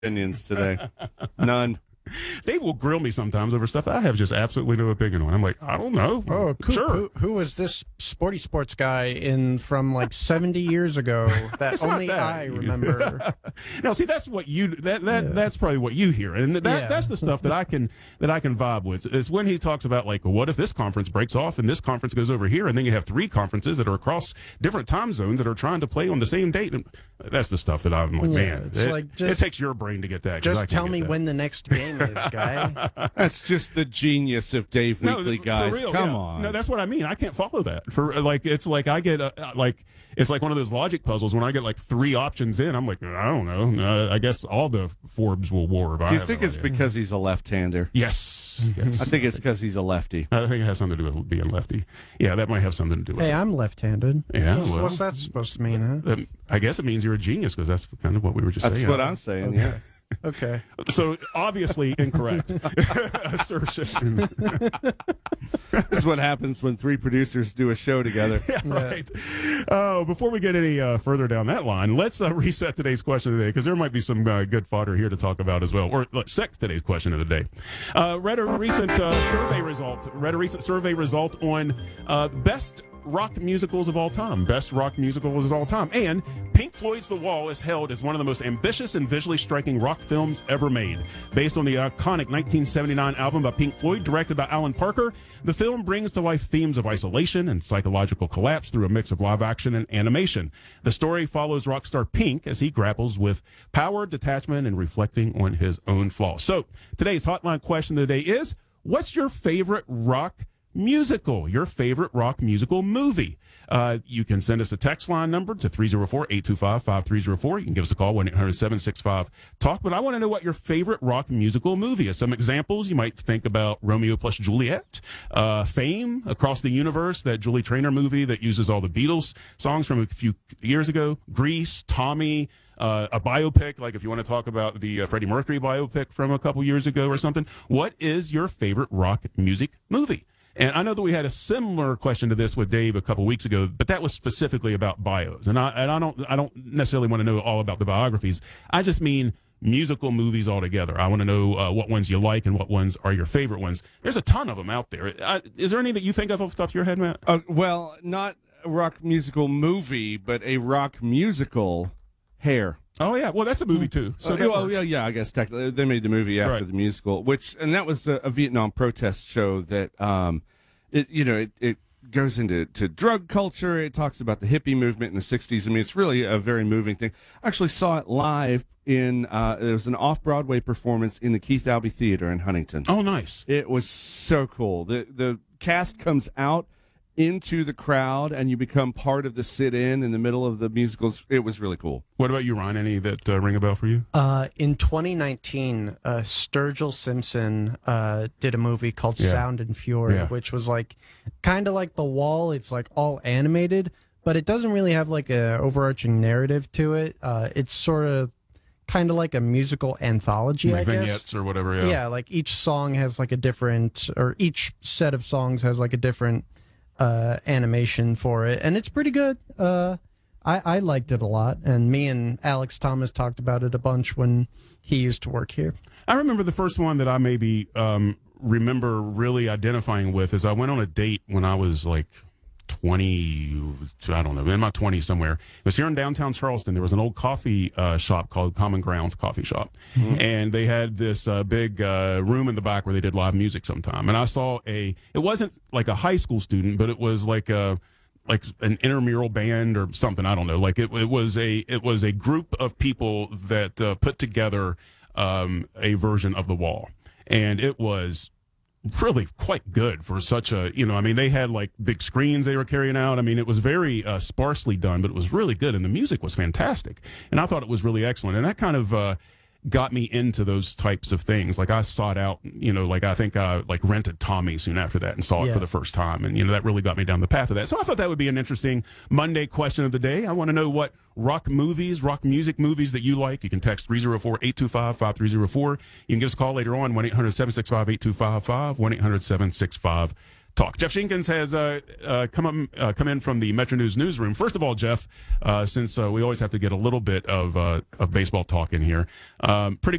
opinions today. None. Dave will grill me sometimes over stuff I have just absolutely no opinion on. I'm like, I don't know. Oh, sure. Who was this sports guy from like 70 years ago that only I remember? Now, see, that's what that's probably what you hear, and that's the stuff that I can vibe with. Is when he talks about like, what if this conference breaks off and this conference goes over here, and then you have three conferences that are across different time zones that are trying to play on the same date. And that's the stuff that I'm like, man, it takes your brain to get that. Just tell me when the next game is, guy. That's just the genius of Dave Weekly, guys. Real, Come on. No, that's what I mean. I can't follow that. It's like I get it's like one of those logic puzzles when I get like three options in. I'm like, I don't know. I guess all the Forbes will war. Do you think it's because he's a left-hander? Yes. I think it's because he's a lefty. I think it has something to do with being lefty. Yeah, that might have something to do with it. Hey, I'm left-handed. Yeah. What's that supposed to mean, huh? I guess it means you're a genius because that's kind of what we were just saying. That's what I'm saying, yeah. Okay. So obviously incorrect assertion. This is what happens when three producers do a show together. Yeah, right. Before we get any further down that line, let's reset today's question of the day because there might be some good fodder here to talk about as well. Or let's set today's question of the day. Read a recent survey result on best rock musicals of all time. Best rock musicals of all time. And Pink Floyd's The Wall is held as one of the most ambitious and visually striking rock films ever made. Based on the iconic 1979 album by Pink Floyd, directed by Alan Parker, the film brings to life themes of isolation and psychological collapse through a mix of live action and animation. The story follows rock star Pink as he grapples with power, detachment, and reflecting on his own flaws. So today's hotline question of the day is, what's your favorite rock musical, your favorite rock musical movie? You can send us a text line number to 304-825-5304. You can give us a call, 1-800-765-TALK. But I want to know what your favorite rock musical movie is. Some examples, you might think about Romeo plus Juliet, Fame, Across the Universe, that Julie Traynor movie that uses all the Beatles songs from a few years ago, Grease, Tommy, a biopic, like if you want to talk about the Freddie Mercury biopic from a couple years ago or something. What is your favorite rock music movie? And I know that we had a similar question to this with Dave a couple weeks ago, but that was specifically about bios. And I don't necessarily want to know all about the biographies. I just mean musical movies altogether. I want to know what ones you like and what ones are your favorite ones. There's a ton of them out there. Is there any that you think of off the top of your head, Matt? Well, not a rock musical movie, but a rock musical, Hair. Oh yeah, well that's a movie too. So yeah. I guess technically they made the movie after the musical, and that was a Vietnam protest show that it goes into drug culture. It talks about the hippie movement in the '60s. I mean, it's really a very moving thing. I actually saw it live in there was an off-Broadway performance in the Keith Albee Theater in Huntington. Oh, nice! It was so cool. The cast comes out into the crowd and you become part of the sit-in in the middle of the musicals. It was really cool. What about you, Ryan? Any that ring a bell for you? In 2019, Sturgill Simpson did a movie called Sound and Fury, which was like kind of like The Wall. It's like all animated, but it doesn't really have like a overarching narrative to it. It's sort of kind of like a musical anthology, like I guess. Vignettes or whatever. Yeah, like each song has like a different, or each set of songs has like a different animation for it, and it's pretty good. I liked it a lot, and me and Alex Thomas talked about it a bunch when he used to work here. I remember the first one that I maybe remember really identifying with is I went on a date when I was like 20, I don't know, in my 20s somewhere. It was here in downtown Charleston. There was an old coffee shop called Common Grounds Coffee Shop. Mm-hmm. And they had this big room in the back where they did live music sometime. And I saw it wasn't like a high school student, but it was like an intramural band or something. I don't know. Like it was a group of people that put together a version of The Wall. And it was really quite good for such a, they had like big screens they were carrying out. I mean, it was very sparsely done, but it was really good. And the music was fantastic. And I thought it was really excellent. And that kind of got me into those types of things. Like I sought out, like I think I like rented Tommy soon after that and saw it for the first time. And, that really got me down the path of that. So I thought that would be an interesting Monday question of the day. I want to know what rock music movies that you like. You can text 304-825-5304. You can give us a call later on, 1-800-765-8255, 1-800-765 talk. Jeff Jenkins has come in from the Metro News newsroom. First of all, Jeff, since we always have to get a little bit of baseball talk in here, pretty